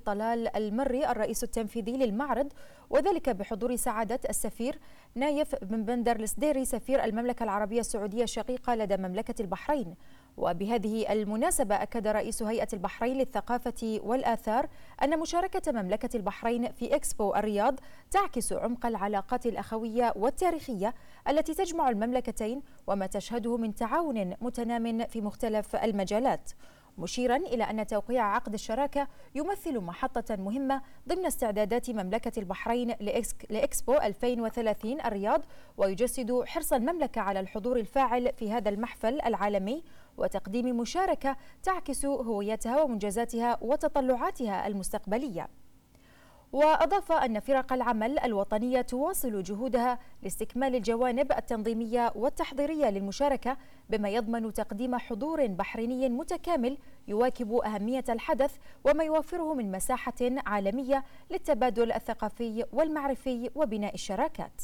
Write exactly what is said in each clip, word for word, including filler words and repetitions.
طلال المري الرئيس التنفيذي للمعرض، وذلك بحضور سعادة السفير نايف بن بندر السديري سفير المملكة العربية السعودية الشقيقة لدى مملكة البحرين. وبهذه المناسبة أكد رئيس هيئة البحرين للثقافة والآثار أن مشاركة مملكة البحرين في إكسبو الرياض تعكس عمق العلاقات الأخوية والتاريخية التي تجمع المملكتين وما تشهده من تعاون متنام في مختلف المجالات، مشيرا إلى أن توقيع عقد الشراكة يمثل محطة مهمة ضمن استعدادات مملكة البحرين لإكسبو ألفين وثلاثين الرياض، ويجسد حرص المملكة على الحضور الفاعل في هذا المحفل العالمي وتقديم مشاركة تعكس هويتها ومنجزاتها وتطلعاتها المستقبلية. وأضاف أن فرق العمل الوطنية تواصل جهودها لاستكمال الجوانب التنظيمية والتحضيرية للمشاركة بما يضمن تقديم حضور بحريني متكامل يواكب أهمية الحدث وما يوفره من مساحة عالمية للتبادل الثقافي والمعرفي وبناء الشراكات.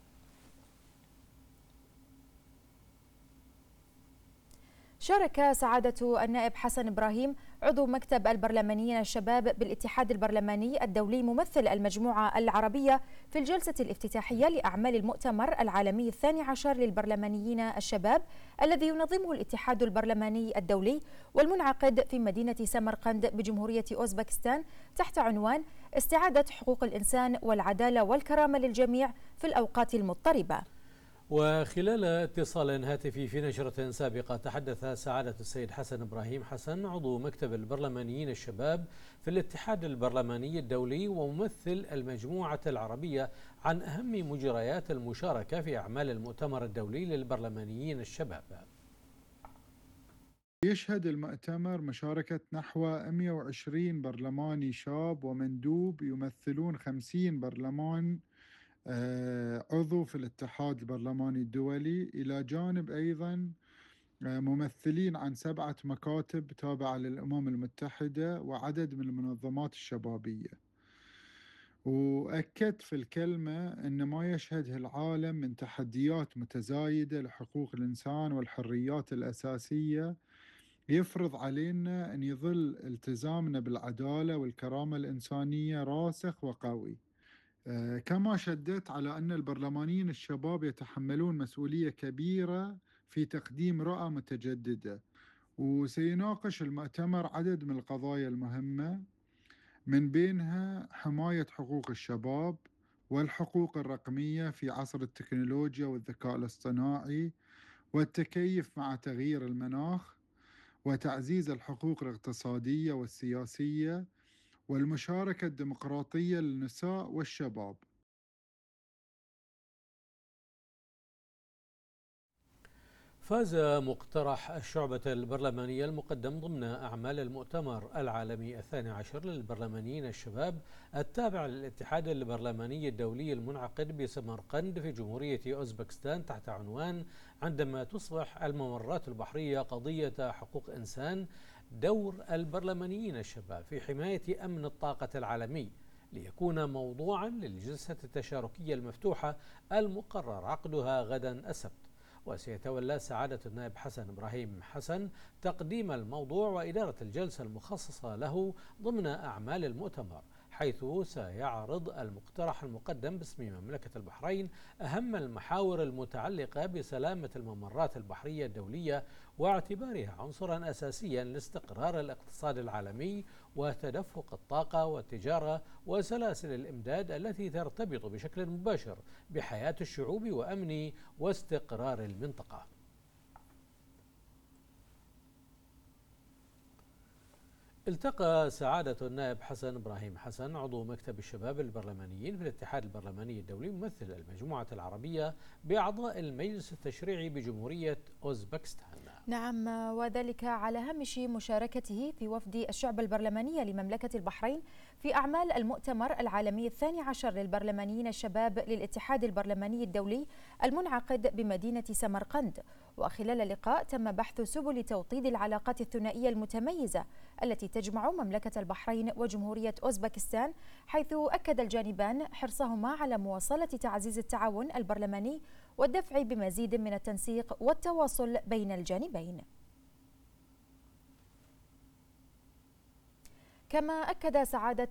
شارك سعادة النائب حسن إبراهيم عضو مكتب البرلمانيين الشباب بالاتحاد البرلماني الدولي ممثل المجموعة العربية في الجلسة الافتتاحية لأعمال المؤتمر العالمي الثاني عشر للبرلمانيين الشباب الذي ينظمه الاتحاد البرلماني الدولي والمنعقد في مدينة سمرقند بجمهورية أوزبكستان تحت عنوان استعادة حقوق الإنسان والعدالة والكرامة للجميع في الأوقات المضطربة. وخلال اتصال هاتفي في نشرة سابقة تحدث سعادة السيد حسن إبراهيم حسن عضو مكتب البرلمانيين الشباب في الاتحاد البرلماني الدولي وممثل المجموعة العربية عن أهم مجريات المشاركة في أعمال المؤتمر الدولي للبرلمانيين الشباب. يشهد المؤتمر مشاركة نحو مئة وعشرين برلماني شاب ومندوب يمثلون خمسين برلمان عضو في الاتحاد البرلماني الدولي، إلى جانب أيضا ممثلين عن سبعة مكاتب تابعة للأمم المتحدة وعدد من المنظمات الشبابية. وأكد في الكلمة أن ما يشهده العالم من تحديات متزايدة لحقوق الإنسان والحريات الأساسية يفرض علينا أن يظل التزامنا بالعدالة والكرامة الإنسانية راسخ وقوي. كما شددت على أن البرلمانيين الشباب يتحملون مسؤولية كبيرة في تقديم رؤى متجددة، وسيناقش المؤتمر عدد من القضايا المهمة من بينها حماية حقوق الشباب والحقوق الرقمية في عصر التكنولوجيا والذكاء الاصطناعي والتكيف مع تغيير المناخ وتعزيز الحقوق الاقتصادية والسياسية والمشاركة الديمقراطية للنساء والشباب. فاز مقترح الشعبة البرلمانية المقدم ضمن أعمال المؤتمر العالمي الثاني عشر للبرلمانيين الشباب التابع للاتحاد البرلماني الدولي المنعقد بسمرقند في جمهورية أوزبكستان تحت عنوان عندما تصبح الممرات البحرية قضية حقوق إنسان، دور البرلمانيين الشباب في حماية أمن الطاقة العالمي، ليكون موضوعا للجلسة التشاركية المفتوحة المقرر عقدها غدا السبت. وسيتولى سعادة النائب حسن إبراهيم حسن تقديم الموضوع وإدارة الجلسة المخصصة له ضمن أعمال المؤتمر، حيث سيعرض المقترح المقدم باسم مملكة البحرين أهم المحاور المتعلقة بسلامة الممرات البحرية الدولية واعتبارها عنصرا أساسيا لاستقرار الاقتصاد العالمي وتدفق الطاقة والتجارة وسلاسل الإمداد التي ترتبط بشكل مباشر بحياة الشعوب وأمن واستقرار المنطقة. التقى سعادة النائب حسن إبراهيم حسن عضو مكتب الشباب البرلمانيين في الاتحاد البرلماني الدولي ممثل المجموعة العربية بأعضاء المجلس التشريعي بجمهورية أوزبكستان. نعم، وذلك على هامش مشاركته في وفد الشعب البرلمانية لمملكة البحرين في أعمال المؤتمر العالمي الثاني عشر للبرلمانيين الشباب للاتحاد البرلماني الدولي المنعقد بمدينة سمرقند. وخلال اللقاء تم بحث سبل توطيد العلاقات الثنائية المتميزة التي تجمع مملكة البحرين وجمهورية أوزبكستان، حيث أكد الجانبان حرصهما على مواصلة تعزيز التعاون البرلماني والدفع بمزيد من التنسيق والتواصل بين الجانبين. كما أكد سعادة